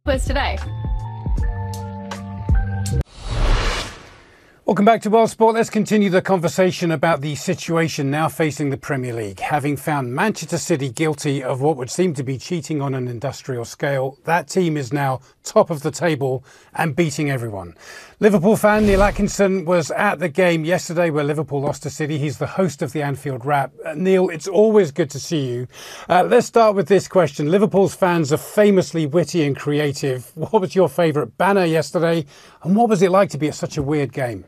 Was today. Welcome back to World Sport. Let's continue the conversation about the situation now facing the Premier League. Having found Manchester City guilty of what would seem to be cheating on an industrial scale, that team is now top of the table and beating everyone. Liverpool fan Neil Atkinson was at the game yesterday where Liverpool lost to City. He's the host of the Anfield Wrap. Neil, it's always good to see you. Let's start with this question. Liverpool's fans are famously witty and creative. What was your favourite banner yesterday? And what was it like to be at such a weird game?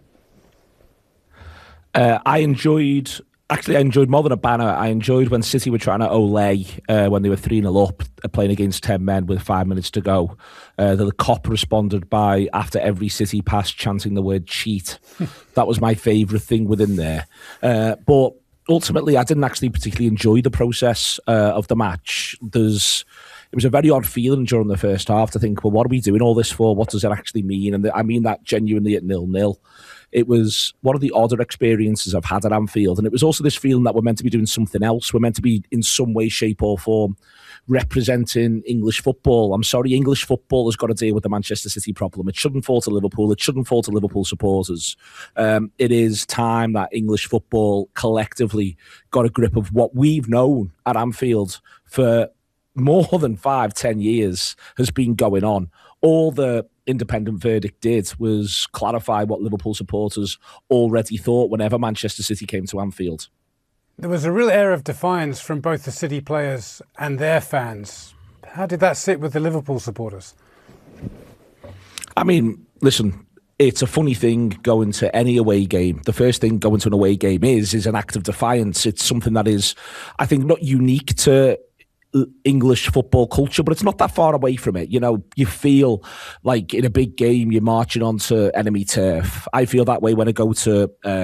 I enjoyed more than a banner. I enjoyed when City were trying to Olé when they were 3-0 up, playing against 10 men with 5 minutes to go. The cop responded by, after every City pass, chanting the word cheat. That was my favourite thing within there. But ultimately, I didn't actually particularly enjoy the process of the match. It was a very odd feeling during the first half to think, well, what are we doing all this for? What does it actually mean? And I mean that genuinely at 0-0. It was one of the odder experiences I've had at Anfield. And it was also this feeling that we're meant to be doing something else. We're meant to be, in some way, shape or form, representing English football. I'm sorry, English football has got to deal with the Manchester City problem. It shouldn't fall to Liverpool. It shouldn't fall to Liverpool supporters. It is time that English football collectively got a grip of what we've known at Anfield for more than 5-10 years has been going on. All the independent verdict did was clarify what Liverpool supporters already thought whenever Manchester City came to Anfield. There was a real air of defiance from both the City players and their fans. How did that sit with the Liverpool supporters? I mean, listen, it's a funny thing going to any away game. The first thing going to an away game is an act of defiance. It's something that is, I think, not unique to English football culture, but it's not that far away from it. You know, you feel like in a big game you're marching onto enemy turf. I feel that way when I go to